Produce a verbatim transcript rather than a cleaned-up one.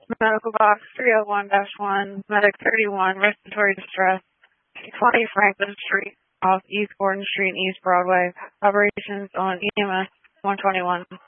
Medical box three oh one dash one, medic thirty-one, respiratory distress, twenty Franklin Street, off East Gordon Street and East Broadway. Operations on E M S one twenty-one.